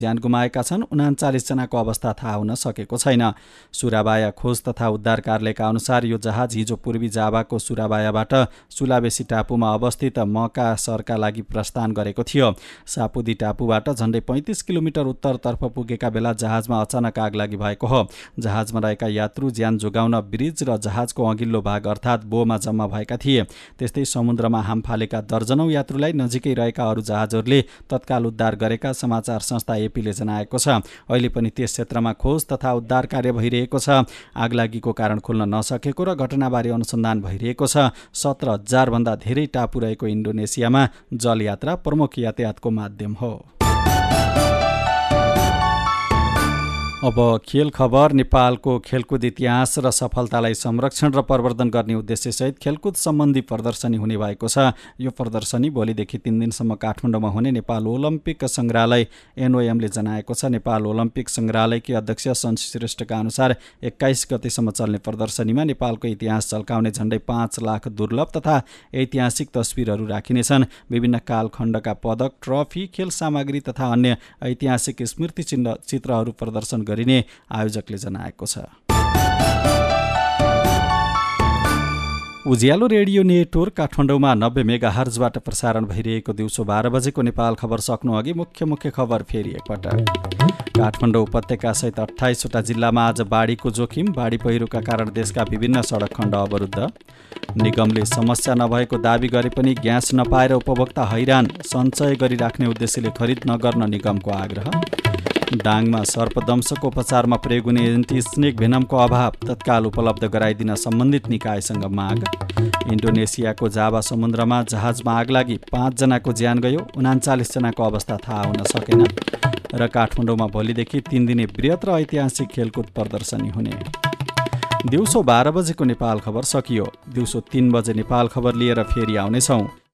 ज्यान गुमाएका छन्। 39 जनाको अवस्था थाहा हुन सकेको छैन। सुराबाया खोज तथा उद्धार कार्यालयका अनुसार यो जहाज हिजो पूर्वी जाभाको सुराबायाबाट सुलावेसी टापुमा अवस्थित मकासरका लागि प्रस्थान गरेको थियो। सापुदी टापुबाट झन्डै 35 किलोमिटर उत्तरतर्फ पुगेका बेला जहाजमा अचानक आग लागि भएको हो। जहाजमा रहेका यात्रु ज्यान जोगाउन ब्रिज र जहाजको अघिल्लो भाग अर्थात् बोमा जम्मा भएका थिए। त्यस्तै समुद्रमा हाम फालेका दर्जनौं यात्रुलाई नजिकै रहेका अरू जहाजहरूले तत्काल उद्धार गरेका समाचार संस्था एपीले जनाएको छ। अहिले पनि त्यस क्षेत्रमा खोज तथा उद्धार कार्य भइरहेको छ। आगलागीको कारण खोल्न नसकेको र घटनाबारे अनुसन्धान भइरहेको छ। 17,000 भन्दा धेरै टापु रहेको इन्डोनेसियामा जलयात्रा प्रमुख यातायातको माध्यम हो। अब खेल खबर। नेपालको खेलकुद इतिहास र सफलतालाई संरक्षण र प्रवर्धन गर्ने उद्देश्यसहित खेलकुद सम्बन्धी प्रदर्शनी हुने भएको छ। यो प्रदर्शनी भोलिदेखि 3 दिनसम्म काठमाडौँमा हुने नेपाल ओलम्पिक सङ्ग्रहालय एनओएमले जनाएको छ। नेपाल ओलम्पिक सङ्ग्रहालयकी अध्यक्ष सञ्ची श्रेष्ठका अनुसार 21 गतेसम्म चल्ने प्रदर्शनीमा नेपालको इतिहास झल्काउने झन्डै 5 लाख दुर्लभ तथा ऐतिहासिक तस्बिरहरू राखिनेछन्। विभिन्न कालखण्डका पदक, ट्रफी, खेल सामग्री तथा अन्य ऐतिहासिक स्मृति चित्रहरू प्रदर्शन गरिने आयोजकले जनाएको छ। उज्यालो रेडियो नेटवर्क काठमाडौँमा 90 मेगाहर्जबाट प्रसारण भइरहेको दिउँसो 12 बजेको नेपाल खबर सक्नु अघि मुख्य खबर फेरि एकपटक। काठमाडौँ उपत्यकासहित 28 वटा जिल्लामा आज बाढीको जोखिम। बाढी पहिरोका कारण देशका विभिन्न सडक खण्ड अवरुद्ध। निगमले समस्या नभएको दावी गरे पनि ग्यास नपाएर उपभोक्ता हैरान। सञ्चय गरिराख्ने उद्देश्यले खरिद नगर्न निगमको आग्रह। डाङमा सर्पदंशको उपचारमा प्रयोग हुने एन्टी-स्नेक भेनमको अभाव तत्काल उपलब्ध गराइदिन सम्बन्धित निकायसँग माग। इन्डोनेसियाको जाभा समुद्रमा जहाजमा आग लागि 5 जनाको ज्यान गयो। 39 जनाको अवस्था थाहा हुन सकेन। र काठमाडौँमा भोलिदेखि 3 दिने बृहत् र ऐतिहासिक खेलकुद प्रदर्शनी हुने। दिउँसो 12 बजेको नेपाल खबर सकियो। दिउँसो 3 बजे नेपाल खबर लिएर फेरि आउनेछौँ।